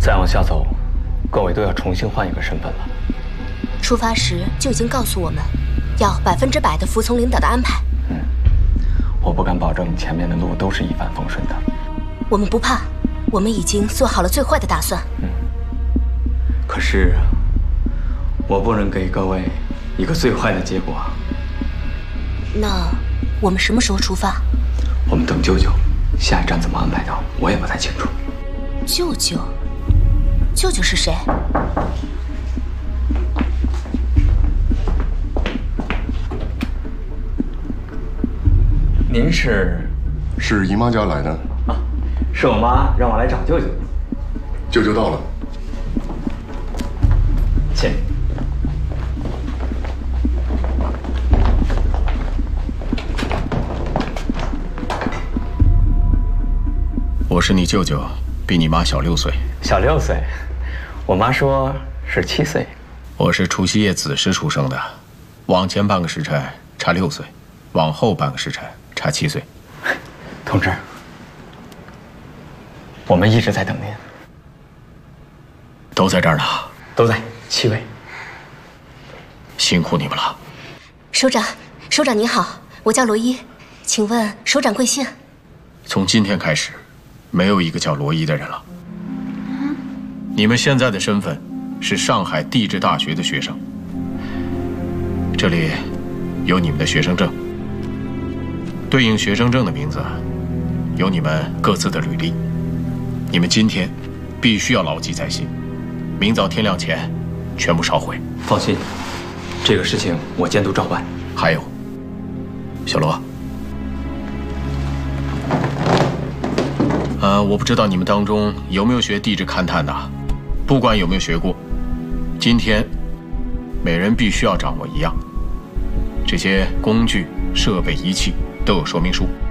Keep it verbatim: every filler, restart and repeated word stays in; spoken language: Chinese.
再往下走，各位都要重新换一个身份了。 出发时就已经告诉我们，要百分之百的服从领导的安排。 嗯，我不敢保证前面的路都是一帆风顺的。 我们不怕，我们已经做好了最坏的打算。 嗯，可是我不能给各位一个最坏的结果。 那我们什么时候出发？ 我们等舅舅，下一站怎么安排的，我也不太清楚。 舅舅，舅舅是谁？ 您是？ 是姨妈家来的。 啊，是我妈让我来找舅舅。 舅舅到了， 请。 我是你舅舅，比你妈小六岁。 小六岁，我妈说是七岁。 我是除夕夜子时出生的，往前半个时辰差六岁，往后半个时辰差七岁。 同志，我们一直在等您。 都在这儿呢。 都在，七位。 辛苦你们了。 首长，首长您好，我叫罗伊，请问首长贵姓？ 从今天开始，没有一个叫罗伊的人了。嗯、你们现在的身份是上海地质大学的学生，这里有你们的学生证，对应学生证的名字有你们各自的履历。你们今天必须要牢记在心，明早天亮前全部烧毁。 放心，这个事情我监督照办。 还有，小罗，呃，我不知道你们当中有没有学地质勘探的，不管有没有学过，今天每人必须要掌握一样，这些工具、设备、仪器都有说明书。